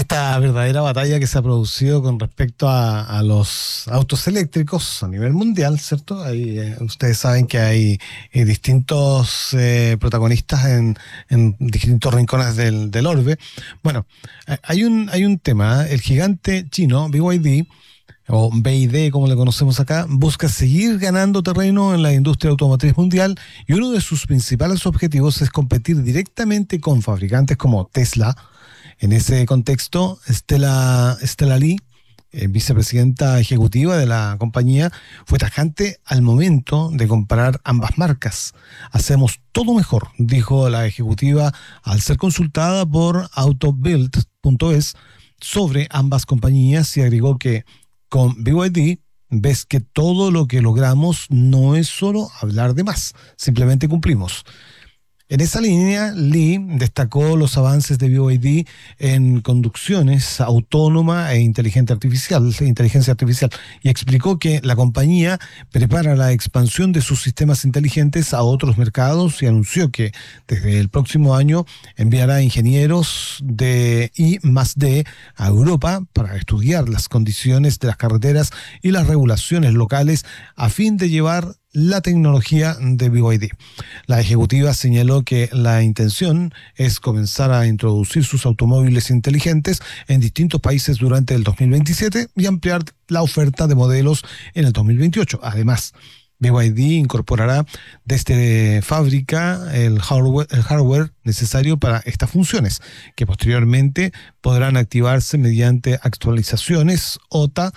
esta verdadera batalla que se ha producido con respecto a los autos eléctricos a nivel mundial, ¿cierto? Ustedes saben que hay distintos protagonistas en distintos rincones del orbe. Bueno, hay un tema, el gigante chino BYD, o BYD como le conocemos acá, busca seguir ganando terreno en la industria automotriz mundial y uno de sus principales objetivos es competir directamente con fabricantes como Tesla. En ese contexto, Stella Li, vicepresidenta ejecutiva de la compañía, fue tajante al momento de comparar ambas marcas. Hacemos todo mejor, dijo la ejecutiva al ser consultada por autobuild.es sobre ambas compañías y agregó que con BYD ves que todo lo que logramos no es solo hablar de más, simplemente cumplimos. En esa línea, Lee destacó los avances de BYD en conducciones autónoma e inteligencia artificial y explicó que la compañía prepara la expansión de sus sistemas inteligentes a otros mercados y anunció que desde el próximo año enviará ingenieros de I+D a Europa para estudiar las condiciones de las carreteras y las regulaciones locales a fin de llevar la tecnología de BYD. La ejecutiva señaló que la intención es comenzar a introducir sus automóviles inteligentes en distintos países durante el 2027 y ampliar la oferta de modelos en el 2028. Además, BYD incorporará desde fábrica el hardware necesario para estas funciones, que posteriormente podrán activarse mediante actualizaciones OTA,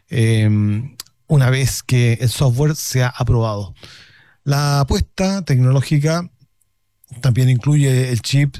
una vez que el software sea aprobado. La apuesta tecnológica también incluye el chip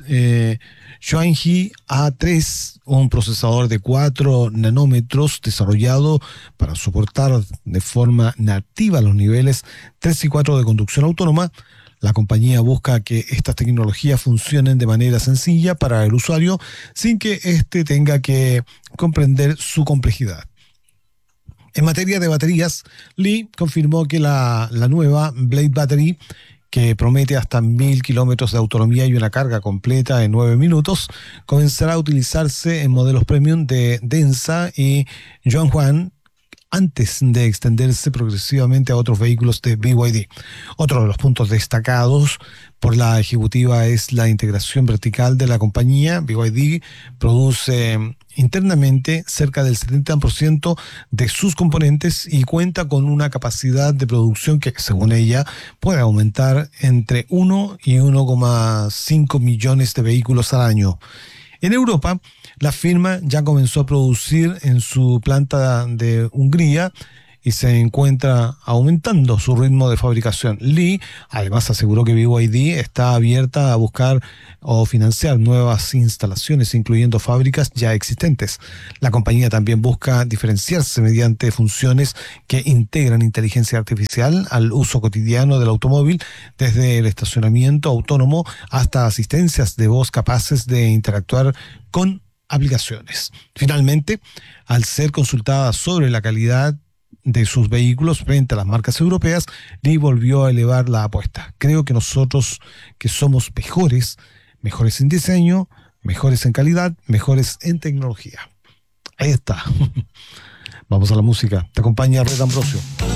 Xuanji A3, un procesador de 4 nanómetros desarrollado para soportar de forma nativa los niveles 3 y 4 de conducción autónoma. La compañía busca que estas tecnologías funcionen de manera sencilla para el usuario sin que éste tenga que comprender su complejidad. En materia de baterías, Lee confirmó que la nueva Blade Battery, que promete hasta 1.000 kilómetros de autonomía y una carga completa en 9 minutos, comenzará a utilizarse en modelos premium de Denza y Yonghuan antes de extenderse progresivamente a otros vehículos de BYD. Otro de los puntos destacados por la ejecutiva es la integración vertical de la compañía. BYD produce internamente cerca del 70% de sus componentes y cuenta con una capacidad de producción que, según ella, puede aumentar entre 1 y 1,5 millones de vehículos al año. En Europa, la firma ya comenzó a producir en su planta de Hungría y se encuentra aumentando su ritmo de fabricación. Lee además aseguró que BYD está abierta a buscar o financiar nuevas instalaciones, incluyendo fábricas ya existentes. La compañía también busca diferenciarse mediante funciones que integran inteligencia artificial al uso cotidiano del automóvil, desde el estacionamiento autónomo hasta asistencias de voz capaces de interactuar con aplicaciones. Finalmente, al ser consultada sobre la calidad de sus vehículos frente a las marcas europeas, Lee volvió a elevar la apuesta. Creo que nosotros, que somos mejores en diseño, mejores en calidad, mejores en tecnología. Ahí está. Vamos a la música. Te acompaña Red Ambrosio.